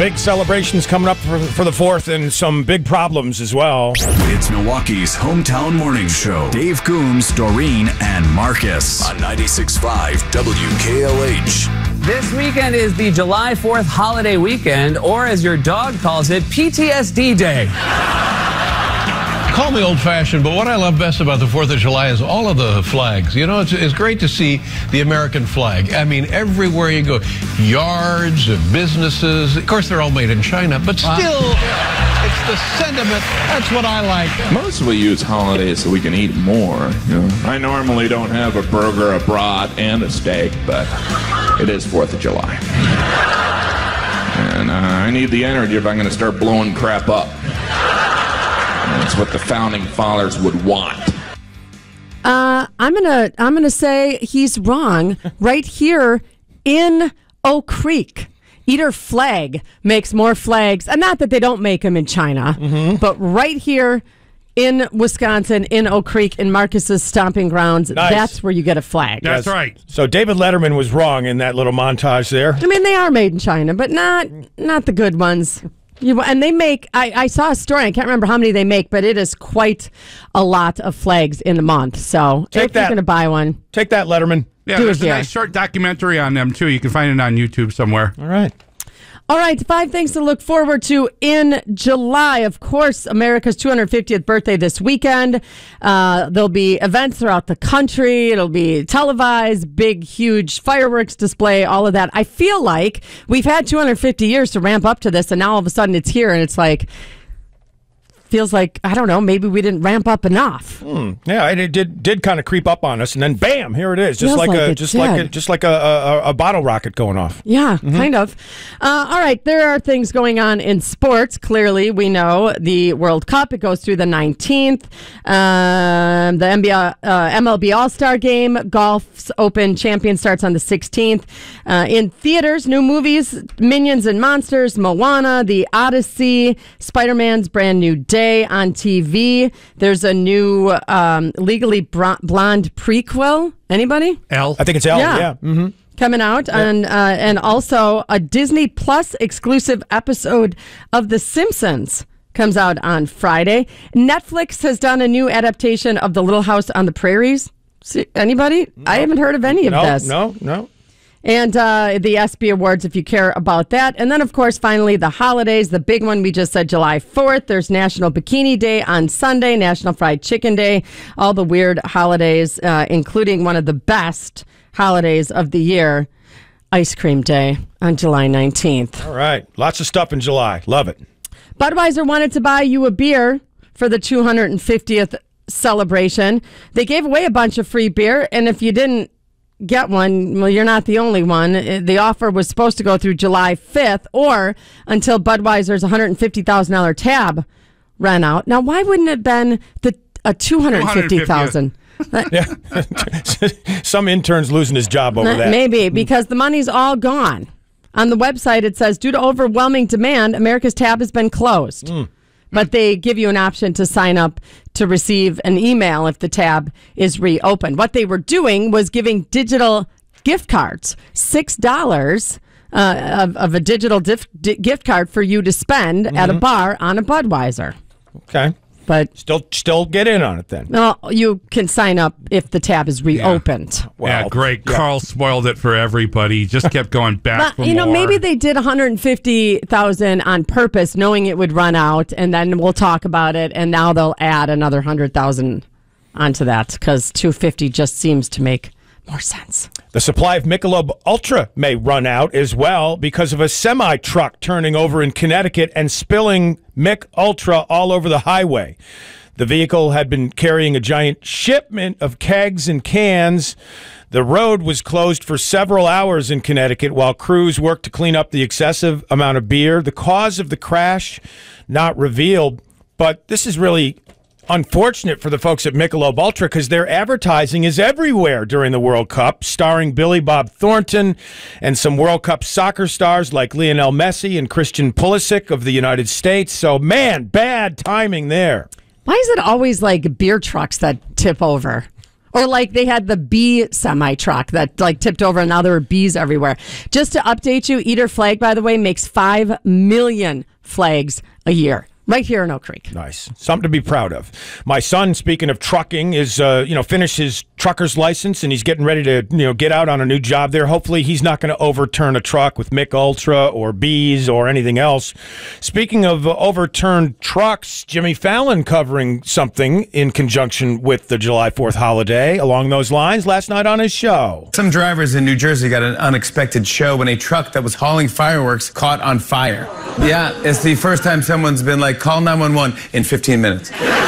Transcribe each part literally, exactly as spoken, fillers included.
Big celebrations coming up for, for the fourth and some big problems as well. It's Milwaukee's hometown morning show. Dave Coombs, Doreen, and Marcus on ninety-six point five W K L H. This weekend is the July fourth holiday weekend, or as your dog calls it, P T S D Day. Call me old-fashioned, but what I love best about the fourth of July is all of the flags. You know, it's, it's great to see the American flag. I mean, everywhere you go, yards, businesses. Of course, they're all made in China, but still, it's the sentiment. That's what I like. Mostly use holidays so we can eat more. You know? I normally don't have a burger, a brat, and a steak, but it is fourth of July. And uh, I need the energy if I'm going to start blowing crap up. That's what the founding fathers would want. Uh, I'm gonna I'm gonna say he's wrong. Right here in Oak Creek, Eater Flag makes more flags, and not that they don't make them in China, mm-hmm. but right here in Wisconsin, in Oak Creek, in Marcus's stomping grounds, nice. That's where you get a flag. That's yes. right. So David Letterman was wrong in that little montage there. I mean, they are made in China, but not not the good ones. You, and they make, I, I saw a story, I can't remember how many they make, but it is quite a lot of flags in a month. So take if that, you're going to buy one, take that, Letterman. Yeah, do there's it a here. nice short documentary on them, too. You can find it on YouTube somewhere. All right. All right, five things to look forward to in July. Of course, America's two hundred fiftieth birthday this weekend. Uh, there'll be events throughout the country. It'll be televised, big, huge fireworks display, all of that. I feel like we've had two hundred fifty years to ramp up to this, and now all of a sudden it's here, and it's like, feels like, I don't know, maybe we didn't ramp up enough. Hmm. Yeah, it did did kind of creep up on us, and then bam, here it is, just Feels like, like a it just did. like a, just like a, a, a bottle rocket going off. Yeah, mm-hmm. kind of. Uh, all right, there are things going on in sports. Clearly, we know the World Cup. It goes through the nineteenth. Um, the N B A, uh, M L B All-Star Game, Golf's Open Champion starts on the sixteenth. Uh, in theaters, new movies, Minions and Monsters, Moana, The Odyssey, Spider-Man's Brand New Day. On T V, there's a new um, Legally Blonde prequel. Anybody? Elle. I think it's Elle. Yeah. yeah. Mm-hmm. Coming out, yeah. and uh, and also a Disney Plus exclusive episode of The Simpsons comes out on Friday. Netflix has done a new adaptation of The Little House on the Prairies. See, anybody? No. I haven't heard of any of no, this. No, no. And uh, the ESPY Awards, if you care about that. And then, of course, finally, the holidays. The big one, we just said July fourth. There's National Bikini Day on Sunday, National Fried Chicken Day, all the weird holidays, uh, including one of the best holidays of the year, Ice Cream Day on July nineteenth. All right. Lots of stuff in July. Love it. Budweiser wanted to buy you a beer for the two hundred fiftieth celebration. They gave away a bunch of free beer, and if you didn't get one, well, you're not the only one. The offer was supposed to go through July fifth or until Budweiser's one hundred fifty thousand dollars tab ran out. Now, why wouldn't it have been the a two hundred fifty thousand dollars? Yeah. Some intern's losing his job over that. Maybe, because the money's all gone. On the website, it says, due to overwhelming demand, America's tab has been closed. Mm. But they give you an option to sign up to receive an email if the tab is reopened. What they were doing was giving digital gift cards, six dollars uh, of, of a digital dif- di- gift card for you to spend mm-hmm. at a bar on a Budweiser. Okay. But still still get in on it then. No, you can sign up if the tab is reopened. Yeah, well, yeah great. Yeah. Carl spoiled it for everybody. Just kept going back but, for you know, more. maybe they did one hundred fifty thousand on purpose, knowing it would run out, and then we'll talk about it, and now they'll add another one hundred thousand onto that, because two hundred fifty just seems to make more sense. The supply of Michelob Ultra may run out as well because of a semi-truck turning over in Connecticut and spilling Mick Ultra all over the highway. The vehicle had been carrying a giant shipment of kegs and cans. The road was closed for several hours in Connecticut while crews worked to clean up the excessive amount of beer. The cause of the crash not revealed, but this is really unfortunate for the folks at Michelob Ultra because their advertising is everywhere during the World Cup, starring Billy Bob Thornton and some World Cup soccer stars like Lionel Messi and Christian Pulisic of the United States. So, man, bad timing there. Why is it always like beer trucks that tip over? Or like they had the bee semi truck that like tipped over and now there were bees everywhere. Just to update you, Eater Flag, by the way, makes five million flags a year. Right here in Oak Creek. Nice. Something to be proud of. My son, speaking of trucking, is, uh, you know, finished his trucker's license and he's getting ready to, you know, get out on a new job there. Hopefully he's not going to overturn a truck with Mick Ultra or bees or anything else. Speaking of uh, overturned trucks, Jimmy Fallon covering something in conjunction with the July fourth holiday along those lines last night on his show. Some drivers in New Jersey got an unexpected show when a truck that was hauling fireworks caught on fire. Yeah, it's the first time someone's been like, call nine one one in fifteen minutes.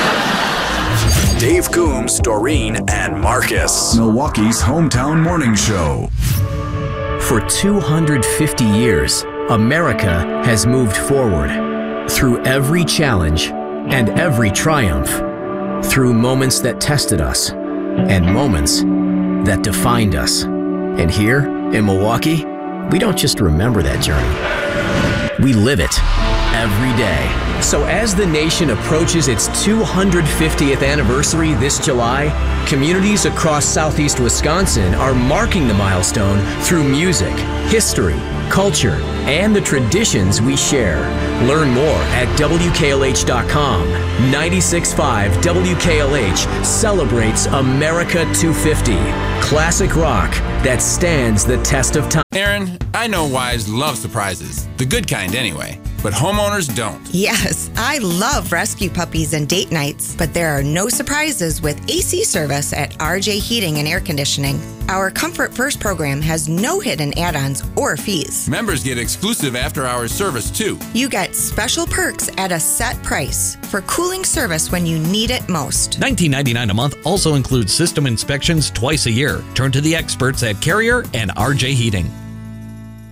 Dave Coombs, Doreen, and Marcus. Milwaukee's hometown morning show. For two hundred fifty years, America has moved forward through every challenge and every triumph, through moments that tested us and moments that defined us. And here in Milwaukee, we don't just remember that journey. We live it every day. So as the nation approaches its two hundred fiftieth anniversary this July, communities across southeast Wisconsin are marking the milestone through music, history, culture, and the traditions we share. Learn more at W K L H dot com. ninety-six point five W K L H celebrates America two fifty. Classic rock that stands the test of time. Aaron, I know wives love surprises. The good kind, anyway. But homeowners don't. Yes, I love rescue puppies and date nights, but there are no surprises with A C service at R J Heating and Air Conditioning. Our Comfort First program has no hidden add-ons or fees. Members get exclusive after-hours service, too. You get special perks at a set price for cooling service when you need it most. nineteen ninety-nine dollars a month also includes system inspections twice a year. Turn to the experts at Carrier and R J Heating.